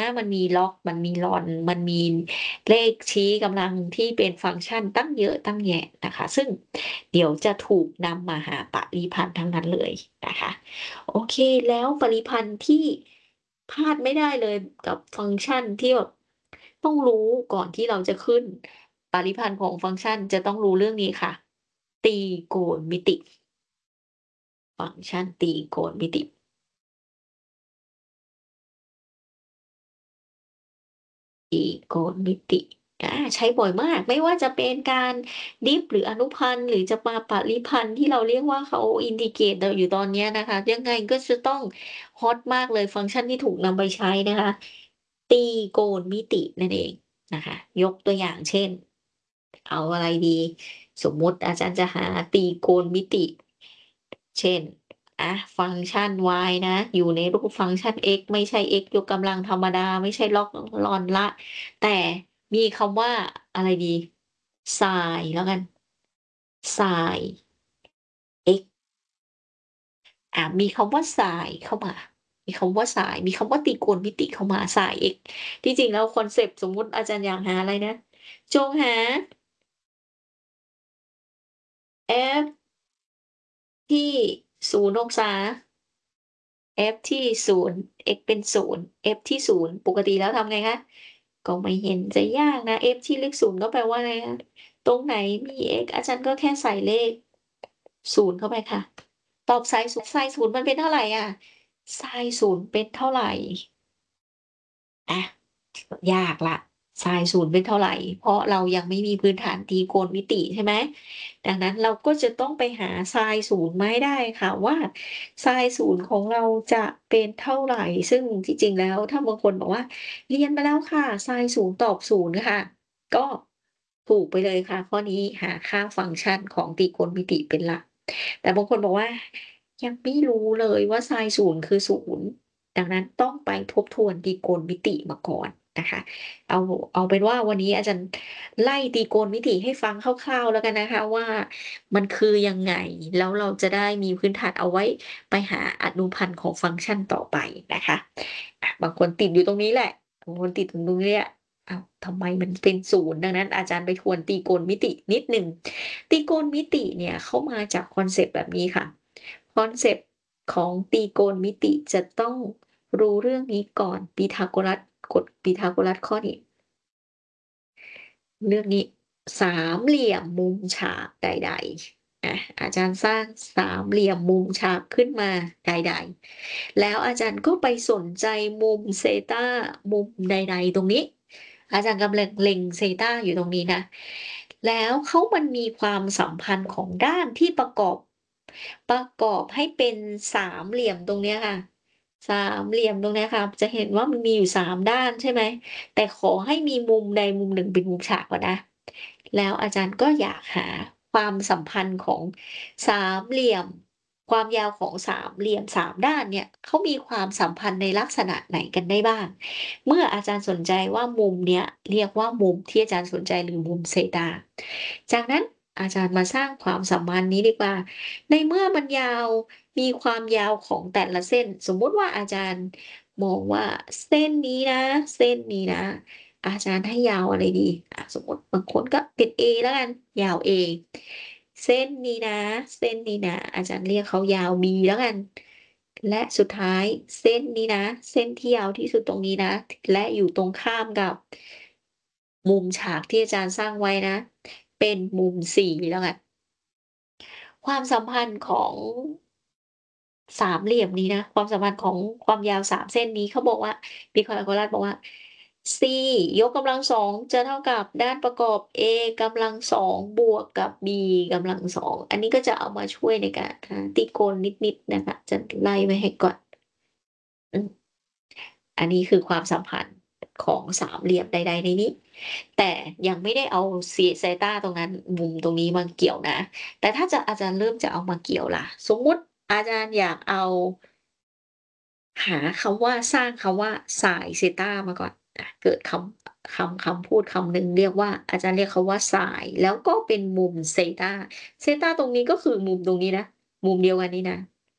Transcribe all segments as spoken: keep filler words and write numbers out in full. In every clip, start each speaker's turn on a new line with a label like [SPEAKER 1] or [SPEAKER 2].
[SPEAKER 1] มันมีล็อก มันมี log มันมีเลขชี้กำลังที่เป็นฟังก์ชันตั้งเยอะตั้งแยะนะคะ ซึ่งเดี๋ยวจะถูกนำมาหาปริพันธ์ทั้งนั้นเลยนะคะ โอเค แล้วปริพันธ์ที่พลาดไม่ได้เลยกับฟังก์ชันที่แบบต้องรู้ก่อนที่เราจะขึ้น ปริพันธ์ของฟังก์ชันจะต้องรู้เรื่องนี้ค่ะ ตรีโกณมิติ ฟังก์ชันตรีโกณมิติ ตรีโกณมิติ อา ใช้บ่อยมาก ไม่ว่าจะเป็นการดิฟ หรืออนุพันธ์ หรือจะมาปริพันธ์ที่เราเรียกว่าเขาอินทิเกรตเราอยู่ตอนเนี้ยนะคะ ยังไงก็จะต้องฮอตมากเลยฟังก์ชันที่ถูกนำไปใช้นะคะ ตรีโกณมิตินั่นเองนะคะ ยกตัวอย่างเช่น เอาอะไรดี สมมุติอาจารย์จะหาตรีโกณมิติ เช่น อะ ฟังก์ชัน y นะ อยู่ในรูปฟังก์ชัน x ไม่ใช่ x ยกกำลังธรรมดา ไม่ใช่ล็อก log ละ แต่มีคำว่าอะไรดี sin แล้วกัน sin x อา มีคำว่า sin เข้ามา มีคำว่า sin มีคำว่าตรีโกณมิติเข้ามา sin x ที่จริงแล้วคอนเซปต์สมมุติอาจารย์อยากหาอะไรนะ จงหา f ที่ ศูนย์ องศา f ที่ ศูนย์ x เป็น ศูนย์ f ที่ ศูนย์ ปกติแล้วทำไงคะ ก็ไม่เห็นจะยากนะ f ที่เลข ศูนย์ ก็แปลว่าอะไรคะ ตรงไหนมี x อาจารย์ก็แค่ใส่เลข ศูนย์ เข้าไปค่ะ ตอบ sin ศูนย์ sin ศูนย์ มันเป็นเท่าไรอะ sin ศูนย์ เป็นเท่าไร? อะ ยากแล้ว sin ศูนย์ เป็นเท่าไร? เพราะเรายังไม่มีพื้นฐานตรีโกณมิติใช่ไหม ดังนั้นเราก็จะต้องไปหา sin ศูนย์ มาให้ได้ค่ะว่า sin ศูนย์ ของเราจะเป็นเท่าไร? ซึ่งที่จริงแล้วถ้าบางคนบอกว่า "เรียนมาแล้วค่ะ sin ศูนย์ ตอบ ศูนย์ ค่ะ" ก็ถูกไปเลยค่ะ ข้อนี้หาค่าฟังก์ชันของตรีโกณมิติเป็นหลัก แต่บางคนบอกว่า "ยังไม่รู้เลยว่า sin ศูนย์ คือ ศูนย์" ดังนั้นต้องไปทบทวนตรีโกณมิติมาก่อนนะคะ เอา เอาเป็นว่าวันนี้อาจารย์ไล่ตรีโกณมิติให้ฟังคร่าว ๆ แล้วกันนะคะว่ามันคือยังไง? แล้วเราจะได้มีพื้นฐานเอาไว้ไปหาอนุพันธ์ของฟังก์ชันต่อไปนะคะ อะ บางคนติดอยู่ตรงนี้แหละ บางคนติดตรงตรงเนี้ย อ้าว ทำไมมันเป็น ศูนย์ ดังนั้นอาจารย์ไปทวนตรีโกณมิตินิดหนึ่ง ตรีโกณมิติเนี่ยเขามาจากคอนเซปต์แบบนี้ค่ะ คอนเซปต์ของตรีโกณมิติจะต้องรู้เรื่องนี้ก่อน พีทาโกรัส กฎพีทาโกรัสข้อนี้ เรื่องนี้ สามเหลี่ยมมุมฉากใด ๆ อะ อาจารย์สร้างสามเหลี่ยมมุมฉากขึ้นมาใด ๆ แล้วอาจารย์ก็ไปสนใจมุมเซตา มุมใด ๆ ตรงนี้ อาจารย์กำลังเล็งเซตาอยู่ตรงนี้นะ แล้วเขา มันมีความสัมพันธ์ของด้านที่ประกอบ ประกอบให้เป็นสามเหลี่ยมตรงเนี้ยค่ะ สามเหลี่ยมตรงเนี้ยค่ะ จะเห็นว่ามันมีอยู่ สาม ด้านใช่ไหม แต่ขอให้มีมุมใดมุมหนึ่งเป็นมุมฉากก่อนนะ แล้วอาจารย์ก็อยากหาความสัมพันธ์ของสามเหลี่ยม ความยาวของสามเหลี่ยม สาม ด้านเนี่ย เขามีความสัมพันธ์ในลักษณะไหนกันได้บ้าง? เมื่ออาจารย์สนใจว่ามุมเนี้ยเรียกว่ามุมที่อาจารย์สนใจ หรือมุมเซตา จากนั้นอาจารย์มาสร้างความสัมพันธ์นี้ดีกว่า ในเมื่อมันยาว มีความยาวของแต่ละเส้น สมมุติว่าอาจารย์มองว่าเส้นนี้นะ เส้นนี้นะ อาจารย์ให้ยาวอะไรดี อะ สมมุติบางคนก็เป็น เอ แล้วกัน ยาว เอ เส้นนี้นะ เส้นนี้นะ อาจารย์เรียกเขายาว บี แล้วกัน และสุดท้ายเส้นนี้นะ เส้นที่ยาวที่สุดตรงนี้นะ และอยู่ตรงข้ามกับ มุมฉากที่อาจารย์สร้างไว้นะ เป็นมุม ซี แล้วกัน ความสัมพันธ์ของ สามเหลี่ยมนี้นะ ความสัมพันธ์ของความยาว สาม เส้นนี้เขาบอกว่า พีทาโกรัสบอกว่า ซี ยกกำลัง สอง จะเท่ากับด้านประกอบ เอกำลัง สอง บวกกับ บีกำลัง สอง อันนี้ก็จะเอามาช่วยในการหาตรีโกณนิด ๆ นะคะ จะไล่ไว้ให้ก่อน อืม อันนี้คือความสัมพันธ์ของสามเหลี่ยมใด ๆ ในนี้ แต่ยังไม่ได้เอาซี เซตา ตรงนั้น มุมตรงนี้มาเกี่ยวนะ แต่ถ้าจะ อาจารย์เริ่มจะเอามาเกี่ยวล่ะ สมมุติอาจารย์อยากเอา หาคำว่า สร้างคำว่า sin เซตา มาก่อน อะ เกิดคำ คำ คำพูดคำหนึ่งเรียกว่า อาจารย์เรียกเขาว่า sin แล้วก็เป็นมุมเซตา เซตา ตรงนี้ก็คือมุมตรงนี้นะ มุมเดียวกันนี้นะ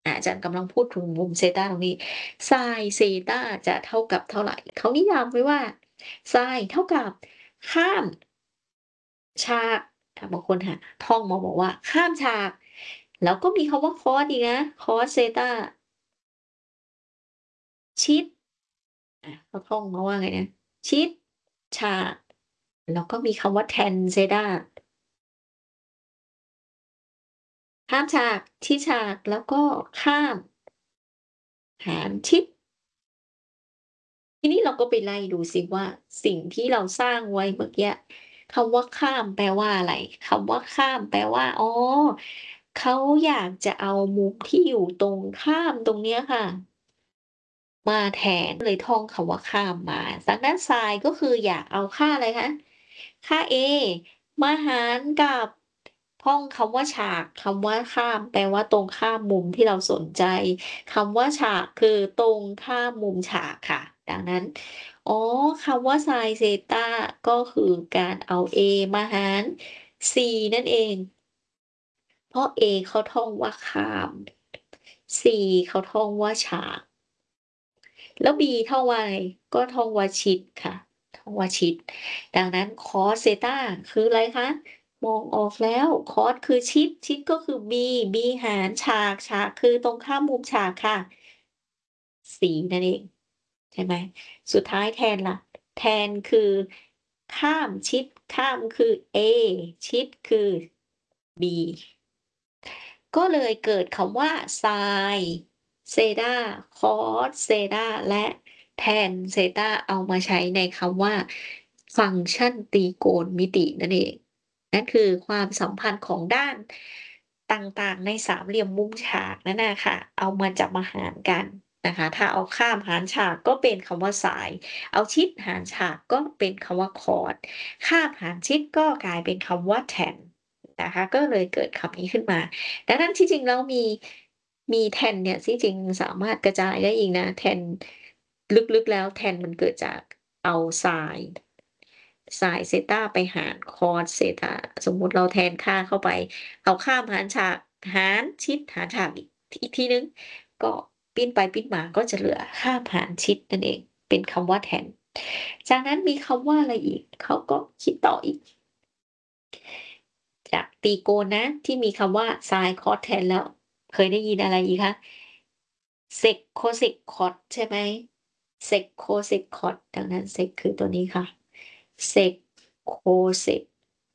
[SPEAKER 1] อา อาจารย์กำลังพูดถึงมุมเซตาตรงนี้ sin เซตาจะเท่ากับเท่าไร เขานิยามไว้ว่า sin เท่ากับข้าม ฉาก ถ้าบางคนค่ะ ท่องมาบอกว่า ข้ามฉาก แล้วก็มีคำว่า cos อีกนะ cos เซตา ชิด อา เขาท่องมาว่าไงนะ ชิด ฉาก แล้วก็มีคำว่า tan เซตา ข้ามฉาก ชิดฉาก แล้วก็ข้าม หาร ชิด ทีนี้เราก็ไปไล่ดูซิว่า สิ่งที่เราสร้างไว้เมื่อกี้ คำว่าข้ามแปลว่าอะไร คำว่าข้ามแปลว่า อ๋อ เขาอยากจะเอามุมที่อยู่ตรงข้ามตรงเนี้ยค่ะ มาแทน เลยท่องคำว่าข้ามมา ดังนั้น sin ก็คืออยากเอาค่าอะไรคะ ค่า A มาหารกับ ท่องคำว่าฉาก คำว่าข้ามแปลว่าตรงข้ามมุมที่เราสนใจ คำว่าฉากคือตรงข้ามมุมฉากค่ะ ดังนั้น อ๋อ คำว่า sin เซตา ก็คือการเอา A มาหาร C นั่นเอง เพราะ A เขาท่องว่าข้าม C เขาท่องว่าฉาก แล้ว B ท่องว่าอะไร ก็ท่องว่าชิดค่ะ ท่องว่าชิด ดังนั้น cos เซตา คืออะไรคะ มองออกแล้ว cos คือชิด ชิดก็คือ B B หารฉาก ฉากคือตรงข้ามมุมฉากค่ะ C นั่นเอง ใช่ไหม สุดท้าย tan ล่ะ tan คือข้าม ชิด ข้ามคือ A ชิดคือ B ก็เลยเกิดคำว่า sin เซตา cos เซตา และ tan เซตา เอามาใช้ในคำว่า ฟังก์ชันตรีโกณมิตินั่นเอง นั่นคือความสัมพันธ์ของด้านต่าง ๆ ในสามเหลี่ยมมุมฉากนั่นน่ะค่ะ เอามาจับมาหารกันนะคะ ถ้าเอาข้ามหารฉากก็เป็นคำว่า sin เอาชิดหารฉากก็เป็นคำว่า cos ข้ามหารชิดก็กลายเป็นคำว่า tan นะคะ ก็เลยเกิดคำนี้ขึ้นมา ดังนั้นที่จริงแล้วมี มี tan เนี่ย ที่จริงสามารถกระจายได้อีกนะ tan ลึก ๆ แล้ว tan มันเกิดจากเอา sin sin เซตาไปหาร cos เซตา สมมุติเราแทนค่าเข้าไป เอาข้ามหารฉาก หารชิดหารฉากอีก อีกทีหนึ่ง ก็ปิ้นไปปิ้นมาก็จะเหลือข้ามหารชิดนั่นเอง เป็นคำว่า tan จากนั้นมีคำว่าอะไรอีก เขาก็คิดต่ออีก จากตรีโกณนะ ที่มีคำว่า sin cos tan แล้ว เคยได้ยินอะไรอีกคะ? sec cosec cos ใช่ไหม sec cosec cos ดังนั้น sec คือตัวนี้ค่ะ sec cosec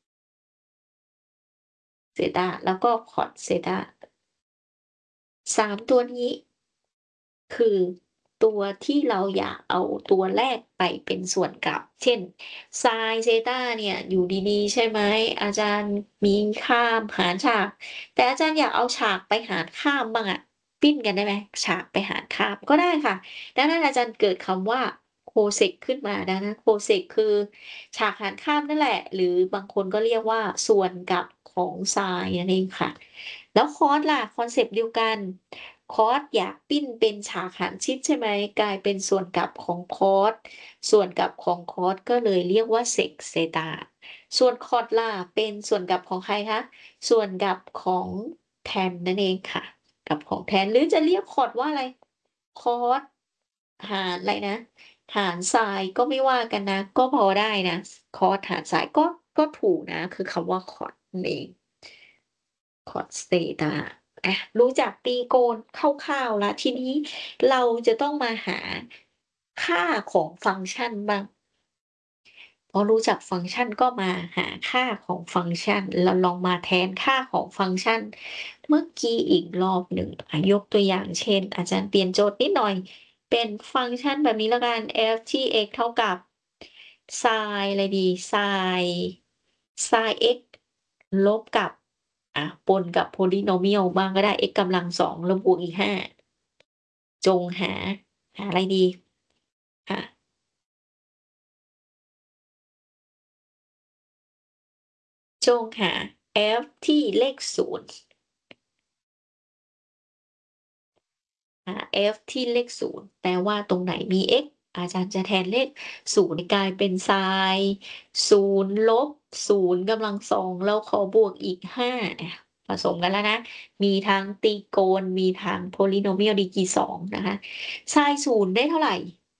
[SPEAKER 1] เซตา แล้วก็ cos เซตา สาม ตัวนี้ คือตัวที่เราอยากเอาตัวแรกไปเป็นส่วนกลับ เช่น sin เซตาเนี่ย อยู่ดี ๆ ใช่ไหม อาจารย์มีข้ามหารฉาก แต่อาจารย์อยากเอาฉากไปหารข้ามบ้างอะ ปิ้นกันได้ไหม ฉากไปหารข้าม ก็ได้ค่ะ ดังนั้นอาจารย์เกิดคำว่า cosec ขึ้นมา ดังนั้น cosec คือฉากหารข้ามนั่นแหละ หรือบางคนก็เรียกว่าส่วนกลับของ sin นั่นเองค่ะ แล้ว cos ล่ะ คอนเซปต์เดียวกัน cos อยากปิ้นเป็นฉากหารชิดใช่ไหม กลายเป็นส่วนกลับของ cos ส่วนกลับของ cos ก็เลยเรียกว่า sec เซตา ส่วน cot ล่ะ เป็นส่วนกลับของใครคะ ส่วนกลับของ tan นั่นเองค่ะ กลับของ tan หรือจะเรียก cot ว่าอะไร cos หารอะไรนะ หาร sin ก็ไม่ว่ากันนะ ก็พอได้นะ cos หาร sin ก็ ก็ถูกนะ คือคำว่า cot นั่นเอง cot เซตา อะ รู้จักตรีโกณคร่าว ๆ แล้ว ทีนี้เราจะต้องมาหาค่าของฟังก์ชันบ้าง พอรู้จักฟังก์ชัน ก็มาหาค่าของฟังก์ชัน เราลองมาแทนค่าของฟังก์ชันเมื่อกี้อีกรอบหนึ่ง อะ ยกตัวอย่างเช่น อาจารย์เปลี่ยนโจทย์นิดหน่อย เป็นฟังก์ชันแบบนี้แล้วกัน f ที่ x เท่ากับ sin อะไรดี sin sin x ลบกับ อะ ปนกับ polynomial บ้างก็ได้ x กำลัง สอง แล้วบวกอีก ห้า จงหา หาอะไรดี? ค่ะ จงหา f ที่เลข ศูนย์ หา f ที่เลข ศูนย์ แปลว่าตรงไหนมี x อาจารย์จะแทนเลข ศูนย์ กลายเป็น sin ศูนย์ ลบ ศูนย์ กำลัง สอง แล้วขอบวกอีก ห้า อะผสมกันแล้วนะ มีทั้งตรีโกณ มีทั้ง Polynomial ดีกรี สอง นะคะ ไซน์ ศูนย์ ได้เท่าไร?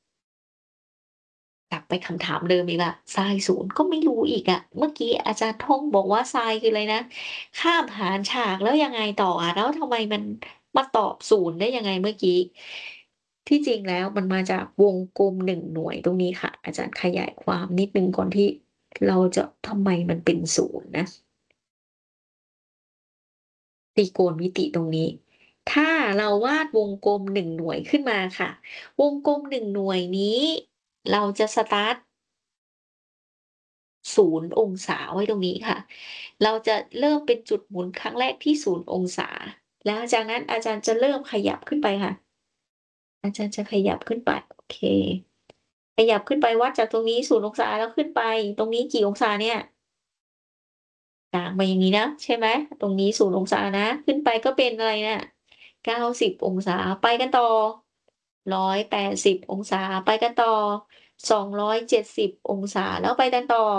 [SPEAKER 1] กลับไปคำถามเดิมอีกแล้ว ไซน์ ศูนย์ ก็ไม่รู้อีกอะ เมื่อกี้อาจารย์ท่องบอกว่า ไซน์คืออะไรนะ คาบหารฉาก แล้วยังไงต่ออะ แล้วทำไมมันมาตอบ ศูนย์ ได้ยังไงเมื่อกี้ ที่จริงแล้วมันมาจากวงกลม หนึ่ง หน่วยตรงนี้ค่ะ อาจารย์ขยายความนิดหนึ่งก่อนที่เราจะ ทำไมมันเป็น ศูนย์ นะ ตรีโกณมิติตรงนี้ ถ้าเราวาดวงกลม หนึ่ง หน่วยขึ้นมาค่ะ วงกลม หนึ่ง หน่วยนี้เราจะ สตาร์ต ศูนย์ องศาไว้ตรงนี้ค่ะ เราจะเริ่มเป็นจุดหมุนครั้งแรกที่ ศูนย์ องศา แล้วจากนั้นอาจารย์จะเริ่มขยับขึ้นไปค่ะ อาจารย์จะขยับขึ้นไป โอเค ขยับขึ้นไปวัดจากตรงนี้ ศูนย์ องศา แล้วขึ้นไป ตรงนี้กี่องศาเนี่ย? กางมาอย่างงี้นะ ใช่ไหม ตรงนี้ ศูนย์ องศานะ ขึ้นไปก็เป็นอะไรเนี่ย เก้าสิบ องศา ไปกันต่อ หนึ่งร้อยแปดสิบ องศา ไปกันต่อ สองร้อยเจ็ดสิบ องศา แล้วไปกันต่อ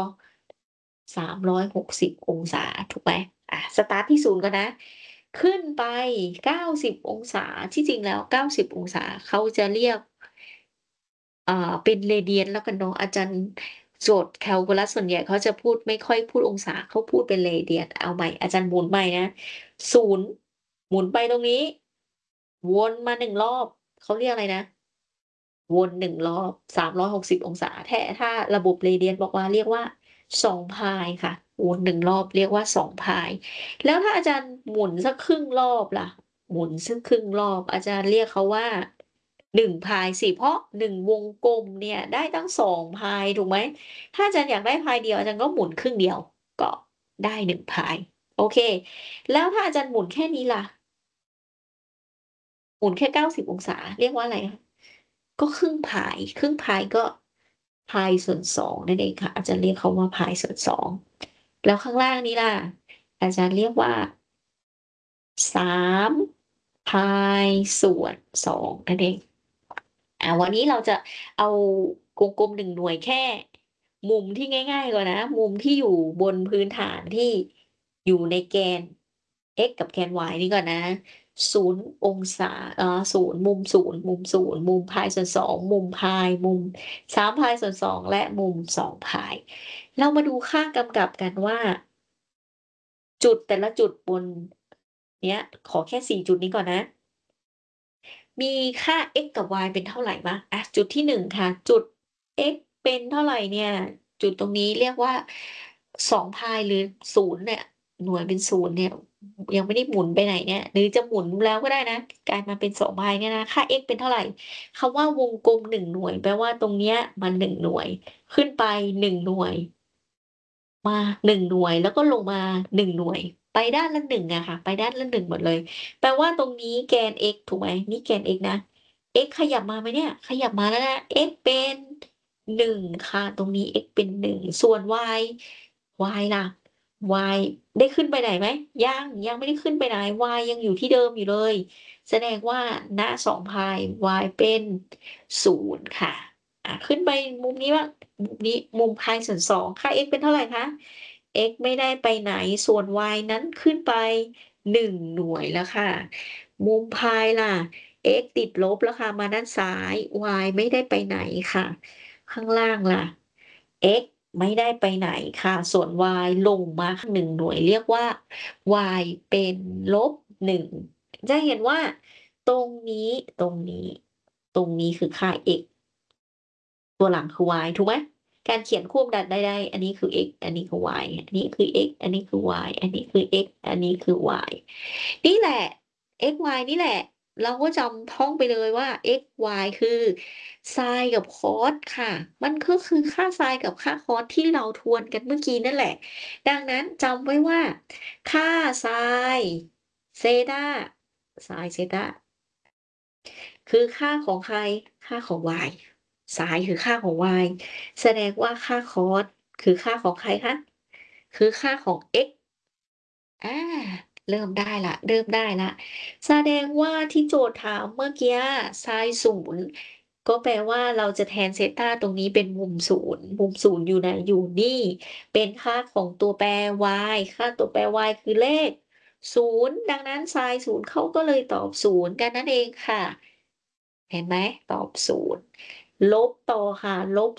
[SPEAKER 1] สามร้อยหกสิบ องศา ถูกไหม อา สตาร์ตที่ ศูนย์ ก่อนนะ ขึ้นไป เก้าสิบ องศา ที่จริงแล้ว เก้าสิบ องศา เขาจะเรียก อ่า เป็น Radian แล้วกันเนาะ อาจารย์โจทย์แคลคูลัสส่วนใหญ่เขาจะพูด ไม่ค่อยพูดองศา เขาพูดเป็น Radian เอาใหม่ อาจารย์หมุนใหม่นะ ศูนย์ หมุนไปตรงนี้ วนมา หนึ่ง รอบ เขาเรียกอะไรนะ วน หนึ่ง รอบ สามร้อยหกสิบ องศา แท่ ถ้าระบบ Radian บอกว่า เรียกว่า สอง พาย ค่ะ วน หนึ่ง รอบเรียกว่า สอง พาย แล้วถ้าอาจารย์หมุนสักครึ่งรอบล่ะ หมุนสักครึ่งรอบ อาจารย์เรียกเขาว่า หนึ่ง พายสิ เพราะ หนึ่ง วงกลมเนี่ยได้ตั้ง สอง พาย ถูกไหม ถ้าอาจารย์อยากได้พายเดียว อาจารย์ก็หมุนครึ่งเดียว ก็ได้ หนึ่ง พาย โอเค แล้วถ้าอาจารย์หมุนแค่นี้ล่ะ? หมุนแค่ เก้าสิบ องศา เรียกว่าอะไรคะ? ก็ครึ่งพาย ครึ่งพายก็ พายส่วน สอง นั่นเองค่ะ อาจารย์เรียกเขาว่า พายส่วน สอง แล้วข้างล่างนี้ล่ะ อาจารย์เรียกว่า สาม พายส่วน สอง นั่นเอง อ่า วันนี้เราจะเอาวงกลม หนึ่ง หน่วยแค่มุมที่ง่าย ๆ ก่อนนะ มุมที่อยู่บนพื้นฐานที่อยู่ในแกน X กับแกน Y นี้ก่อนนะ ศูนย์ องศา อ๋อ ศูนย์ มุม ศูนย์ มุม ศูนย์ มุมพายส่วน สอง มุมพาย มุม สาม พายส่วน สอง และมุม สอง พาย เรามาดูค่ากำกับกันว่า จุดแต่ละจุดบนเนี้ย ขอแค่ สี่ จุดนี้ก่อนนะ มีค่า X กับ Y เป็นเท่าไรบ้าง? อะ จุดที่ หนึ่ง ค่ะ จุด X เป็นเท่าไรเนี่ย จุดตรงนี้เรียกว่า สอง พาย หรือ ศูนย์ เนี่ย หน่วยเป็น ศูนย์ เนี่ย ยังไม่ได้หมุนไปไหนเนี่ย หรือจะหมุนแล้วก็ได้นะ กลายมาเป็น สอง พายเนี่ยนะ ค่า X เป็นเท่าไร? คำว่าวงกลม หนึ่ง หน่วย แปลว่าตรงเนี้ยมัน หนึ่ง หน่วย ขึ้นไป หนึ่ง หน่วย มา หนึ่ง หน่วย แล้วก็ลงมา หนึ่ง หน่วย ไปด้านละ หนึ่ง อะค่ะ ไปด้านละ หนึ่ง หมดเลย แปลว่าตรงนี้แกน X ถูกไหม นี่แกน X นะ X ขยับมาไหมเนี่ย? ขยับมาแล้วนะ X เป็น หนึ่ง ค่ะ ตรงนี้ X เป็น หนึ่ง ส่วน Y Y ล่ะ Y ได้ขึ้นไปไหนไหม? ยัง ยังไม่ได้ขึ้นไปไหน Y ยังอยู่ที่เดิมอยู่เลย แสดงว่า ณ สอง พาย Y เป็น ศูนย์ ค่ะ อา ขึ้นไปมุมนี้บ้าง มุมนี้ มุมพายส่วน สอง ค่า X เป็นเท่าไรคะ? X ไม่ได้ไปไหน ส่วน Y นั้นขึ้นไป หนึ่ง หน่วยแล้วค่ะ มุมพายล่ะ X ติดลบแล้วค่ะ มาด้านซ้าย Y ไม่ได้ไปไหนค่ะ ข้างล่างล่ะ X ไม่ได้ไปไหนค่ะ ส่วน Y ลงมา หนึ่ง หน่วย เรียกว่า Y เป็น ลบ หนึ่ง จะเห็นว่าตรงนี้ ตรงนี้ ตรงนี้คือค่า X ตัวหลังคือ Y ถูกไหม การเขียนควบดัดใด ๆ อันนี้คือ X อันนี้คือ Y อันนี้คือ X อันนี้คือ Y อันนี้คือ X อันนี้คือ Y นี่แหละ X Y นี่แหละ เราก็จำ ท่องไปเลยว่า X Y คือไซน์กับคอสค่ะ มันก็คือค่าไซน์กับค่าคอสที่เราทวนกันเมื่อกี้นั่นแหละ ดังนั้นจำไว้ว่า ค่าไซน์เซตา ไซน์เซตา คือค่าของใคร ค่าของ Y ไซน์คือค่าของ Y แสดงว่าค่าคอสคือค่าของใครคะ? คือค่าของ X อา เริ่มได้แล้ว เริ่มได้แล้ว แสดงว่าที่โจทย์ถามเมื่อกี้ ไซน์ ศูนย์ ก็แปลว่าเราจะแทนเซตาตรงนี้เป็นมุม ศูนย์ มุม ศูนย์ อยู่ไหน อยู่นี่ เป็นค่าของตัวแปร Y ค่าตัวแปร Y คือเลขศูนย์ ดังนั้นไซน์ ศูนย์ เขาก็เลยตอบ ศูนย์ กันนั่นเองค่ะ เห็นไหม? ตอบ ศูนย์ ลบต่อค่ะ ลบ